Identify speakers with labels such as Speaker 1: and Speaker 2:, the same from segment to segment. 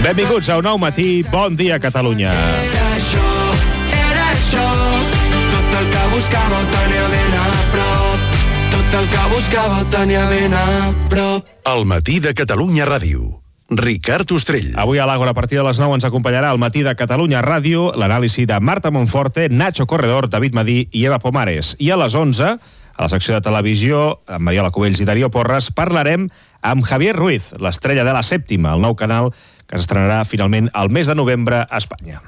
Speaker 1: Benvinguts a un nou matí. Bon dia, Catalunya.
Speaker 2: Era això, tot el que buscava ho tenia ben a prop. Tot el que buscava ho tenia ben a prop.
Speaker 3: El matí de Catalunya Ràdio. Ricard Ostrell.
Speaker 1: Avui a l'Àgora, a partir de les 9, ens acompanyarà al matí de Catalunya Ràdio l'anàlisi de Marta Monforte, Nacho Corredor, David Madí i Eva Pomares. I a les 11, a la secció de televisió, amb Mariola Cubells i Darío Porras, parlarem amb Javier Ruiz, l'estrella de La Sèptima, el nou canal que s'estrenarà finalment al mes de novembre a Espanya.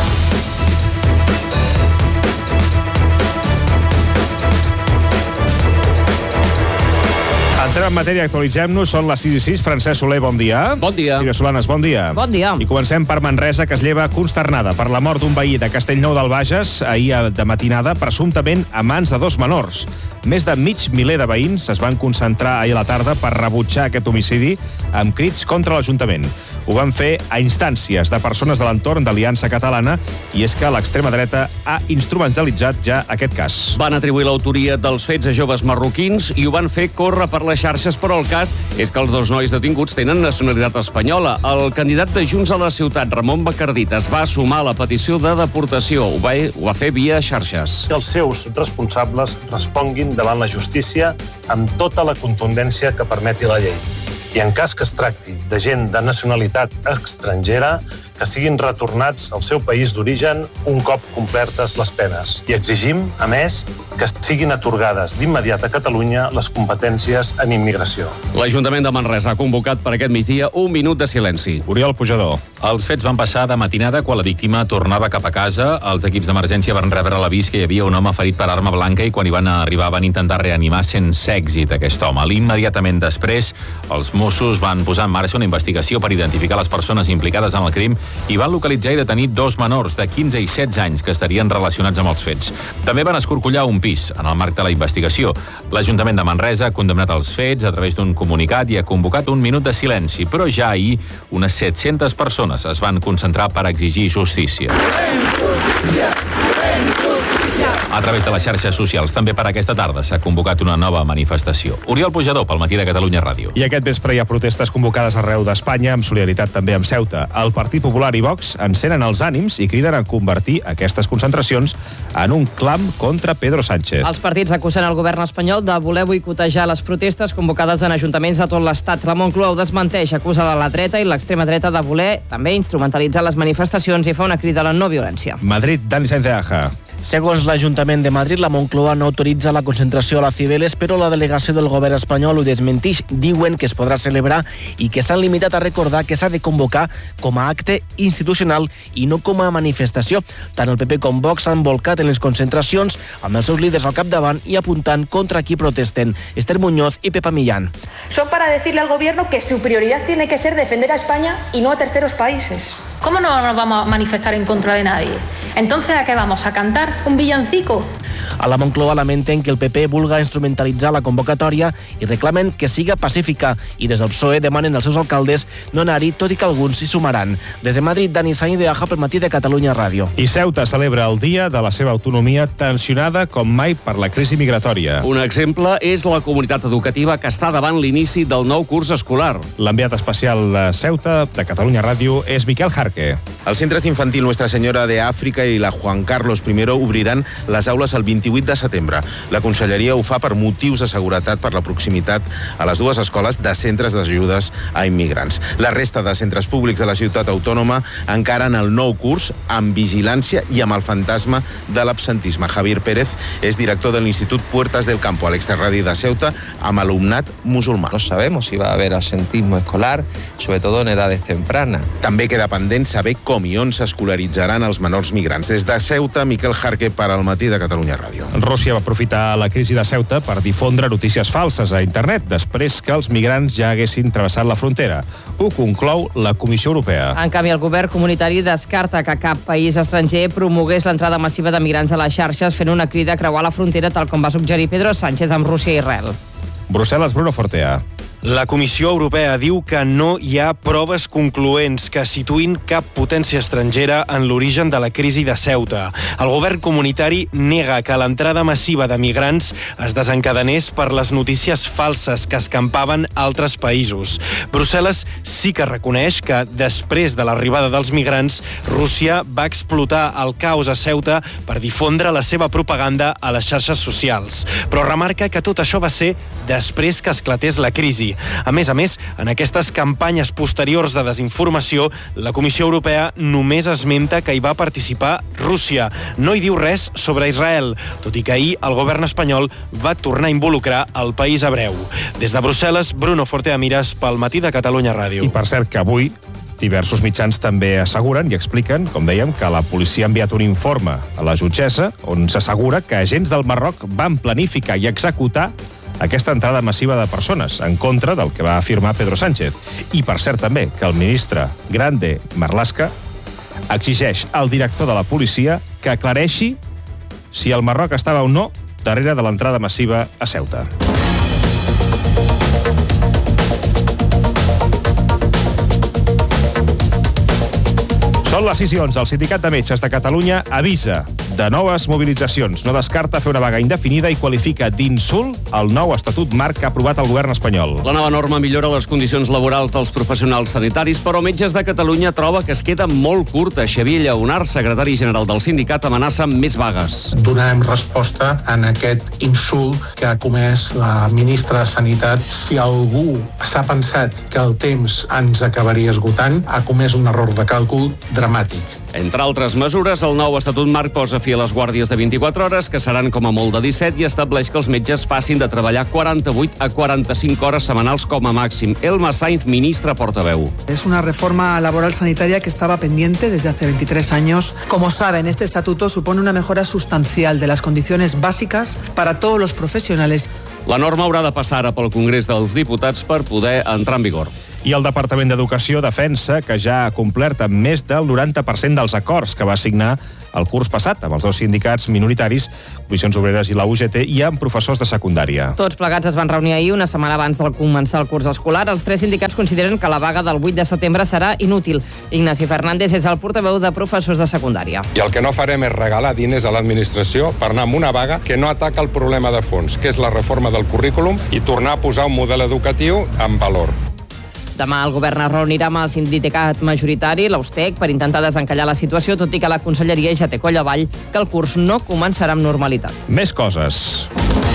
Speaker 1: Entrem en matèria, actualitzem-nos. Són les 6:06. Francesc Soler, bon dia.
Speaker 4: Bon dia.
Speaker 1: Sílvia Solanes, bon dia.
Speaker 5: Bon dia.
Speaker 1: I comencem per Manresa, que es lleva consternada per la mort d'un veí de Castellnou del Bages ahir de matinada, presumptament a mans de 2 menors. Més de mig miler de veïns es van concentrar ahir a la tarda per rebutjar aquest homicidi amb crits contra l'Ajuntament. Ho van fer a instàncies de persones de l'entorn d'Aliança Catalana, i és que l'extrema dreta ha instrumentalitzat ja aquest cas.
Speaker 4: Van atribuir l'autoria dels fets a joves marroquins i ho van fer córrer per les xarxes, però el cas és que els 2 nois detinguts tenen nacionalitat espanyola. El candidat de Junts a la ciutat, Ramon Bacardit, es va sumar a la petició de deportació. Ho va fer via xarxes.
Speaker 6: Que els seus responsables responguin davant la justícia amb tota la contundència que permeti la llei. I en cas que es tracti de gent de nacionalitat estrangera, que siguin retornats al seu país d'origen un cop complertes les penes. I exigim, a més, que siguin atorgades d'immediat a Catalunya les competències en immigració.
Speaker 4: L'Ajuntament de Manresa ha convocat per aquest migdia un minut de silenci.
Speaker 1: Oriol Pujador.
Speaker 7: Els fets van passar de matinada quan la víctima tornava cap a casa. Els equips d'emergència van rebre l'avís que hi havia un home ferit per arma blanca i quan hi van arribar van intentar reanimar sense èxit aquest home. Immediatament després, els Mossos van posar en marxa una investigació per identificar les persones implicades en el crim i van localitzar i detenir 2 menors de 15 i 16 anys que estarien relacionats amb els fets. També van escorcollar un pis en el marc de la investigació. L'Ajuntament de Manresa ha condemnat els fets a través d'un comunicat i ha convocat un minut de silenci, però ja ahir unes 700 persones es van concentrar per exigir justícia. A través de les xarxes socials, també per aquesta tarda, s'ha convocat una nova manifestació. Oriol Pujador, pel matí de Catalunya Ràdio.
Speaker 1: I aquest vespre hi ha protestes convocades arreu d'Espanya, amb solidaritat també amb Ceuta. El Partit Popular i Vox encenen els ànims i criden a convertir aquestes concentracions en un clam contra Pedro Sánchez.
Speaker 5: Els partits acusen el govern espanyol de voler boicotejar les protestes convocades en ajuntaments de tot l'Estat. La Moncloa ho desmenteix, acusa la dreta i l'extrema dreta de voler també instrumentalitzar les manifestacions i fa una crida a la no violència.
Speaker 1: Madrid, Dani Sainz de Aja.
Speaker 8: Segons l'Ajuntament de Madrid, la Moncloa no autoritza la concentració a la Cibeles, però la delegació del govern espanyol ho desmentix. Diuen que es podrà celebrar i que s'han limitat a recordar que s'ha de convocar com a acte institucional i no com a manifestació. Tant el PP com Vox s'han volcat en les concentracions amb els seus líders al capdavant i apuntant contra qui protesten. Esther Muñoz i Pepa Millán.
Speaker 9: Son para decirle al gobierno que su prioridad tiene que ser defender a España y no a terceros países.
Speaker 10: ¿Cómo no nos vamos a manifestar en contra de nadie? Entonces, ¿a qué vamos? ¿A cantar un villancico?
Speaker 8: A la Moncloa lamenten que el PP vulga instrumentalitzar la convocatòria i reclamen que siga pacífica i des del PSOE demanen als seus alcaldes no anar-hi, tot i que alguns s'hi sumaran. Des de Madrid, Dani Sainz de Aja pel matí de Catalunya Ràdio.
Speaker 1: I Ceuta celebra el dia de la seva autonomia tensionada com mai per la crisi migratòria.
Speaker 4: Un exemple és la comunitat educativa que està davant l'inici del nou curs escolar.
Speaker 1: L'enviat especial de Ceuta de Catalunya Ràdio és Miquel Jarque.
Speaker 11: Els centres infantil Nuestra Senyora de Àfrica i la Juan Carlos I obriran les aules el 28 de setembre. La Conselleria ho fa per motius de seguretat per la proximitat a les 2 escoles de centres d'ajudes a immigrants. La resta de centres públics de la ciutat autònoma encaren el nou curs amb vigilància i amb el fantasma de l'absentisme. Javier Pérez és director de l'Institut Puertas del Campo, a l'extrarradi de Ceuta, amb alumnat musulmà.
Speaker 12: No sabemos si va a haber absentismo escolar, sobre todo en edades tempranas.
Speaker 11: També queda pendent saber com i on s'escolaritzaran els menors migrants. Des de Ceuta, Miquel Jarque per al matí de Catalunya Ràdio.
Speaker 1: Rússia va aprofitar la crisi de Ceuta per difondre notícies falses a internet després que els migrants ja haguessin travessat la frontera. Ho conclou la Comissió Europea.
Speaker 5: En canvi, el govern comunitari descarta que cap país estranger promogués l'entrada massiva de migrants a les xarxes fent una crida a creuar la frontera tal com va suggerir Pedro Sánchez amb Rússia i Israel.
Speaker 1: Brussel·les, Bruno Fortea.
Speaker 13: La Comissió Europea diu que no hi ha proves concloents que situïn cap potència estrangera en l'origen de la crisi de Ceuta. El govern comunitari nega que l'entrada massiva de migrants es desencadenés per les notícies falses que escampaven altres països. Brussel·les sí que reconeix que, després de l'arribada dels migrants, Rússia va explotar el caos a Ceuta per difondre la seva propaganda a les xarxes socials. Però remarca que tot això va ser després que esclatés la crisi. A més, en aquestes campanyes posteriors de desinformació, la Comissió Europea només esmenta que hi va participar Rússia. No hi diu res sobre Israel, tot i que ahir el govern espanyol va tornar a involucrar el país hebreu. Des de Brussel·les, Bruno Forteamires, pel Matí de Catalunya Ràdio.
Speaker 1: I per cert que avui diversos mitjans també asseguren i expliquen, com dèiem, que la policia ha enviat un informe a la jutgessa on s'assegura que agents del Marroc van planificar i executar aquesta entrada massiva de persones, en contra del que va afirmar Pedro Sánchez. I, per cert, també, que el ministre Grande Marlaska exigeix al director de la policia que aclareixi si el Marroc estava o no darrere de l'entrada massiva a Ceuta. Són les 6:11. El Sindicat de Metges de Catalunya avisa de noves mobilitzacions. No descarta fer una vaga indefinida i qualifica d'insult el nou estatut marc que ha aprovat el govern espanyol.
Speaker 4: La nova norma millora les condicions laborals dels professionals sanitaris, però Metges de Catalunya troba que es queda molt curta. Xavier Lleonard, secretari general del sindicat, amenaça amb més vagues.
Speaker 14: Donarem resposta en aquest insult que ha comès la ministra de Sanitat. Si algú s'ha pensat que el temps ens acabaria esgotant, ha comès un error de càlcul dramàtic.
Speaker 4: Entre altres mesures, el nou estatut marc posa fi a les guàrdies de 24 hores, que seran com a molt de 17, i estableix que els metges passin de treballar 48 a 45 hores setmanals com a màxim. Elma Sainz, ministra portaveu.
Speaker 15: Es una reforma laboral sanitaria que estaba pendiente desde hace 23 años. Como saben, este estatuto supone una mejora sustancial de las condiciones básicas para todos los profesionales.
Speaker 4: La norma haurà de passar ara pel Congrés dels Diputats per poder entrar en vigor.
Speaker 1: I el Departament d'Educació defensa que ja ha complert amb més del 90% dels acords que va signar el curs passat amb els dos sindicats minoritaris, Comissions Obreres i la UGT, i amb professors de secundària.
Speaker 5: Tots plegats es van reunir ahir, una setmana abans de començar el curs escolar. Els tres sindicats consideren que la vaga del 8 de setembre serà inútil. Ignasi Fernández és el portaveu de professors de secundària.
Speaker 16: I el que no farem és regalar diners a l'administració per anar amb una vaga que no ataca el problema de fons, que és la reforma del currículum, i tornar a posar un model educatiu en valor.
Speaker 5: Demà el govern es reunirà amb el sindicat majoritari, l'Austec, per intentar desencallar la situació, tot i que la conselleria ja té coll avall que el curs no començarà amb normalitat.
Speaker 1: Més coses.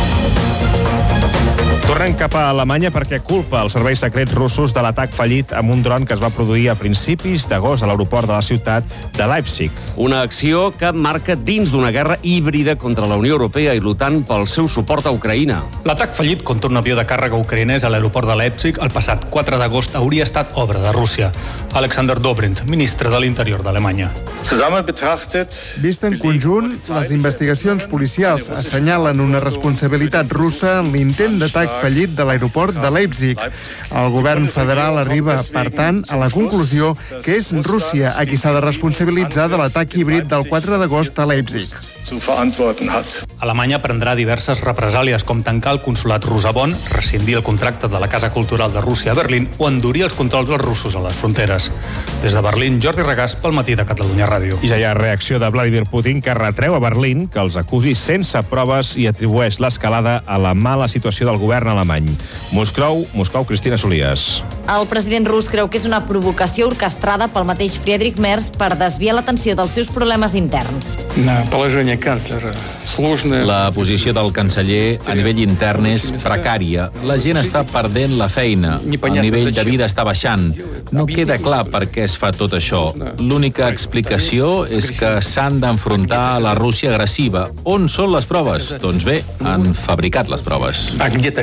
Speaker 1: Tornem cap a Alemanya perquè culpa els serveis secrets russos de l'atac fallit amb un dron que es va produir a principis d'agost a l'aeroport de la ciutat de Leipzig.
Speaker 4: Una acció que marca dins d'una guerra híbrida contra la Unió Europea i l'OTAN pel seu suport a Ucraïna.
Speaker 17: L'atac fallit contra un avió de càrrega ucraïnès a l'aeroport de Leipzig el passat 4 d'agost hauria estat obra de Rússia. Alexander Dobrindt, ministre de l'Interior d'Alemanya.
Speaker 18: Vist en conjunt, les investigacions policials assenyalen una responsabilitat russa en l'intent d'atac fallit de l'aeroport de Leipzig. El govern federal arriba, per tant, a la conclusió que és Rússia a qui s'ha de responsabilitzar de l'atac híbrid del 4 d'agost a Leipzig.
Speaker 17: Alemanya prendrà diverses represàlies, com tancar el consolat rus a Bonn, rescindir el contracte de la Casa Cultural de Rússia a Berlín o endurir els controls dels russos a les fronteres. Des de Berlín, Jordi Regàs, pel Matí de Catalunya Ràdio.
Speaker 1: I ja hi ha reacció de Vladimir Putin, que retreu a Berlín que els acusi sense proves i atribueix l'escalada a la mala situació del govern alemany. Moscou, Cristina Solies.
Speaker 19: El president rus creu que és una provocació orquestrada pel mateix Friedrich Merz per desviar l'atenció dels seus problemes interns.
Speaker 7: La posició del canceller a nivell intern és precària. La gent està perdent la feina. El nivell de vida està baixant. No queda clar per què es fa tot això. L'única explicació és que s'han d'enfrontar a la Rússia agressiva. On són les proves? Doncs bé, han fabricat les proves.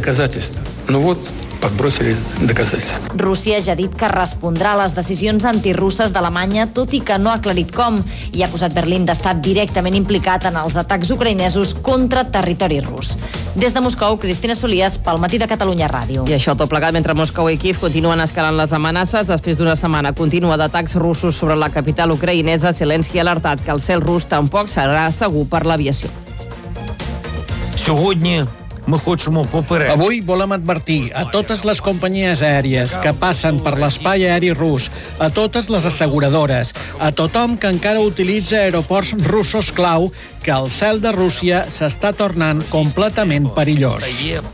Speaker 19: Rússia ja ha dit que respondrà a les decisions antirusses d'Alemanya, tot i que no ha aclarit com, i ha acusat Berlín d'estar directament implicat en els atacs ucraïnesos contra territori rus. Des de Moscou, Cristina Solies, pel Matí de Catalunya Ràdio.
Speaker 5: I això tot plegat mentre Moscou i Kíev continuen escalant les amenaces. Després d'una setmana continua d'atacs russos sobre la capital ucraïnesa, Zelensky ha alertat que el cel rus tampoc serà segur per l'aviació.
Speaker 20: Avui volem advertir a totes les companyies aèries que passen per l'espai aeri rus, a totes les asseguradores, a tothom que encara utilitza aeroports russos clau, que el cel de Rússia s'està tornant completament perillós.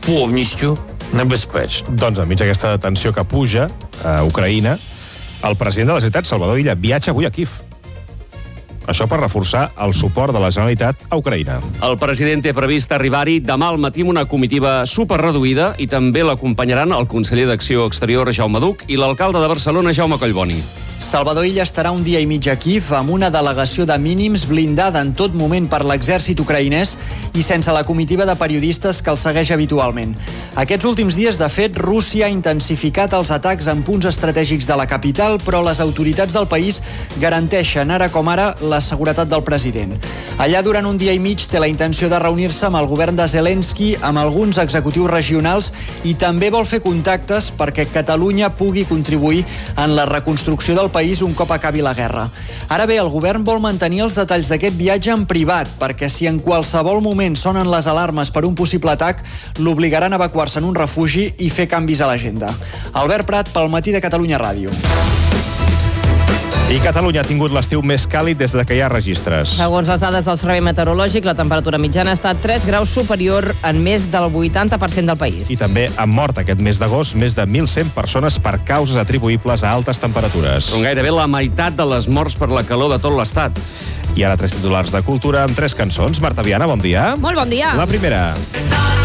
Speaker 1: Doncs enmig d'aquesta tensió que puja a Ucraïna, el president de la Generalitat, Salvador Illa, viatja avui a Kíev. Això per reforçar el suport de la Generalitat a Ucraïna.
Speaker 4: El president té previst arribar-hi demà al matí amb una comitiva superreduïda i també l'acompanyaran el conseller d'Acció Exterior, Jaume Duch, i l'alcalde de Barcelona, Jaume Collboni.
Speaker 21: Salvador Illa estarà un dia i mig a Kíev amb una delegació de mínims blindada en tot moment per l'exèrcit ucraïnès i sense la comitiva de periodistes que el segueix habitualment. Aquests últims dies, de fet, Rússia ha intensificat els atacs en punts estratègics de la capital, però les autoritats del país garanteixen ara com ara la seguretat del president. Allà, durant un dia i mig, té la intenció de reunir-se amb el govern de Zelensky, amb alguns executius regionals i també vol fer contactes perquè Catalunya pugui contribuir en la reconstrucció del país un cop acabi la guerra. Ara bé, el govern vol mantenir els detalls d'aquest viatge en privat, perquè si en qualsevol moment sonen les alarmes per un possible atac, l'obligaran a evacuar-se en un refugi i fer canvis a l'agenda. Albert Prat, pel Matí de Catalunya Ràdio.
Speaker 1: I Catalunya ha tingut l'estiu més càlid des que hi ha registres.
Speaker 5: Segons les dades del Servei Meteorològic, la temperatura mitjana ha estat 3 graus superior en més del 80% del país.
Speaker 1: I també han mort aquest mes d'agost més de 1.100 persones per causes atribuïbles a altes temperatures.
Speaker 4: Són gairebé la meitat de les morts per la calor de tot l'Estat.
Speaker 1: I ara 3 titulars de cultura amb 3 cançons. Marta Viana, bon dia.
Speaker 5: Molt bon dia.
Speaker 1: La primera.